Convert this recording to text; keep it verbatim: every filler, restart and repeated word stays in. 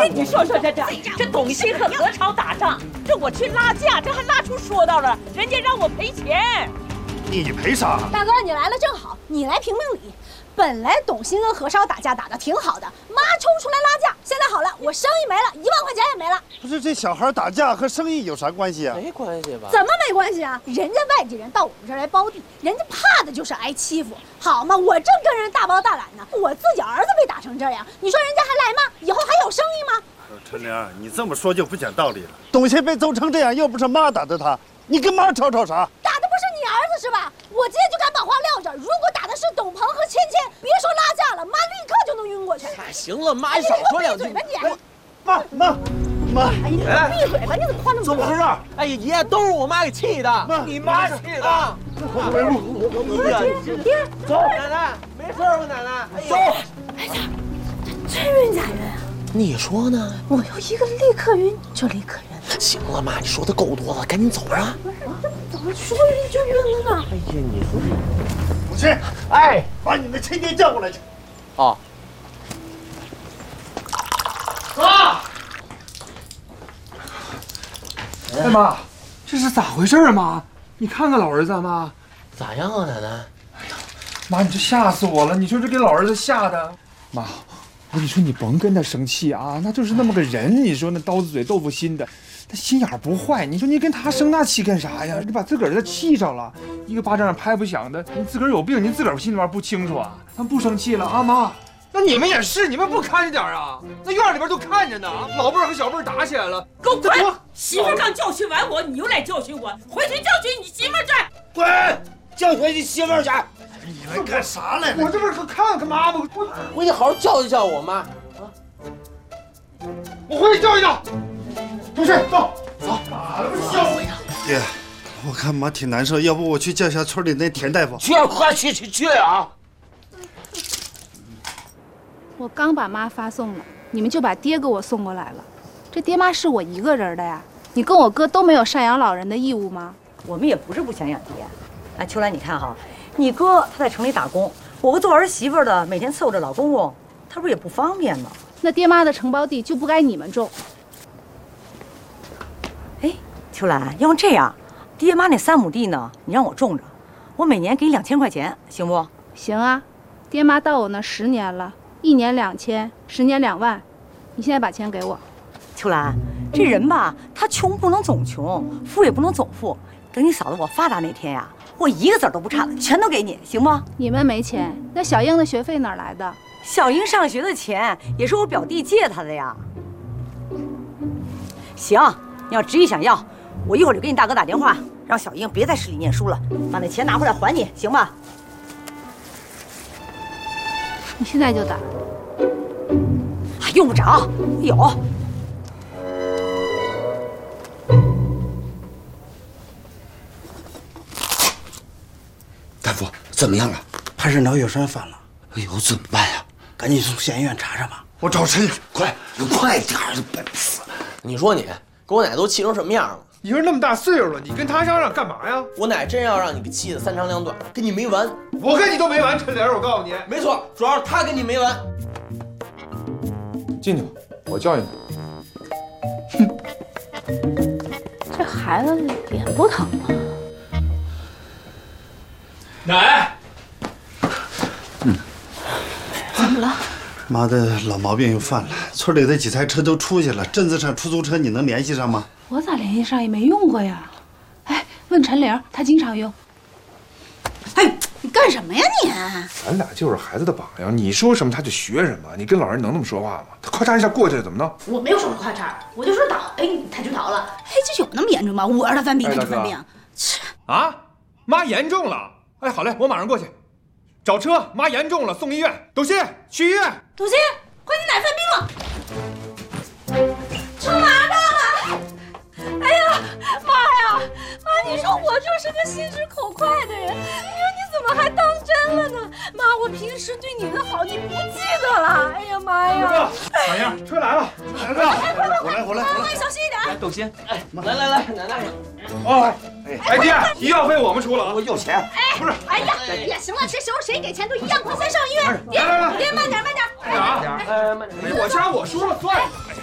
哎，你说说这这这董卿和何超打仗，这我去拉架，这还拉出说道了，人家让我赔钱。 你赔啥？ 大哥，你来了正好，你来评评理。本来董卿跟何超打架打得挺好的，妈冲出来拉架，现在好了，我生意没了，一万块钱也没了。 不是这小孩打架和生意有啥关系啊？ 没关系吧？ 怎么没关系啊？人家外地人到我们这儿来包地，人家怕的就是挨欺负，好嘛，我正跟人大包大揽呢，我自己儿子被打成这样，你说人家还来吗？以后还有生意吗？ 春玲，你这么说就不讲道理了。董卿被揍成这样，又不是妈打的他，你跟妈吵吵啥？ 打的不是你儿子是吧？我今天就敢把话撂这儿，如果打的是董鹏和芊芊，别说拉架了，妈立刻就能晕过去。 哎，行了，妈，你少说两句。 闭嘴吧你！ 妈妈妈！ 哎呀，你闭嘴吧！你怎么话那么多？ 怎么回事？ 哎呀，爷，都是我妈给气的，你妈气的。 回路， 爹， 走，奶奶，没事吧，奶奶？走。 哎呀，真晕假晕啊！ 你说呢？ 我要一个立刻晕就立刻晕。 行了，妈，你说的够多了，赶紧走吧。 怎么说晕就晕了呢？ 哎呀，你说母亲， 哎， 把你的亲爹叫过来去。 哦。啊！ 哎妈，这是咋回事啊妈？你看看老儿子啊妈。 咋样啊，奶奶？ 妈，你这吓死我了！你说这给老儿子吓的。妈，我跟你说，你甭跟他生气啊，那就是那么个人。你说那刀子嘴豆腐心的，他心眼不坏。你说你跟他生那气干啥呀？你把自个儿给他气着了，一个巴掌拍不响的。你自个儿有病，你自个儿心里边不清楚啊？咱不生气了啊妈。那你们也是，你们不看着点啊？那院里边都看着呢，老辈儿和小辈儿打起来了。 给我滚！媳妇刚教训完我，你又来教训我，回去教训你媳妇去。 滚！教训你媳妇儿去。 你来干啥来了？ 我这不是看看妈吗？我回去好好教育教育我妈。啊！ 我回去教育他。同事，走走。 咋了？不是教育他。 爹，我看妈挺难受，要不我去叫下村里那田大夫。 去，快去去去啊！ 我刚把妈发送了，你们就把爹给我送过来了。这爹妈是我一个人的呀，你跟我哥都没有赡养老人的义务吗？ 我们也不是不想养爹。哎，秋兰，你看哈，你哥他在城里打工，我个做儿媳妇的每天伺候着老公公，他不是也不方便吗？ 那爹妈的承包地就不该你们种。 哎，秋兰，要不这样，爹妈那三亩地呢，你让我种着，我每年给你两千块钱，行不？ 行啊，爹妈到我那十年了。一年两千，十年两万，你现在把钱给我。 秋兰，这人吧，他穷不能总穷，富也不能总富。等你嫂子我发达那天呀，我一个子儿都不差了，全都给你，行吗？ 你们没钱，那小英的学费哪儿来的？ 小英上学的钱也是我表弟借她的呀。行，你要执意想要，我一会儿就给你大哥打电话，让小英别在市里念书了，把那钱拿回来还你，行吗？ 你现在就打。 还用不着，有。 大夫，怎么样了？ 潘肾条血栓犯了。 哎呦，怎么办呀？ 赶紧送县医院查查吧。 我找陈颖， 快，快点儿！笨死！ 你说你给我奶都气成什么样了？ 你说那么大岁数了，你跟他嚷嚷干嘛呀？ 我奶真要让你给气得三长两短，跟你没完。 我跟你都没完，陈玲，我告诉你。 没错，主要是他跟你没完。 进去吧，我教育你。 哼，这孩子脸不疼吗？ 奶。 嗯。 怎么了？ 妈的老毛病又犯了，村里的几台车都出去了，镇子上出租车你能联系上吗？ 我咋联系上也没用过呀。哎，问陈玲，她经常用。 哎，你干什么呀你？ 咱俩就是孩子的榜样，你说什么他就学什么。你跟老人能那么说话吗？他咔嚓一下过去了，怎么弄？ 我没有说咔嚓，我就说倒，哎，他就倒了。哎，这有那么严重吗？我让他犯病，他就犯病。切！ 啊，妈严重了。哎，好嘞，我马上过去。找车，妈严重了，送医院。董卿，去医院。 董卿，快，你奶犯病了。出麻到了！哎呀，妈呀，妈，你说我就是个心直口快的人，你说你怎么还当真了呢？妈，我平时对你的好你不记得了？哎呀妈呀！ 小英，车来了，来了， 我来，我来， 妈妈小心一点。 哎，董卿，哎，来来来，奶奶。 哦，哎爹，医药费我们出了啊， 我有钱。 哎，不是，哎呀，呀，行了，这时候谁给钱都一样，快先上医院。爹，爹，慢点，慢点。 慢点啊！哎，慢点。哎，我家我说了算。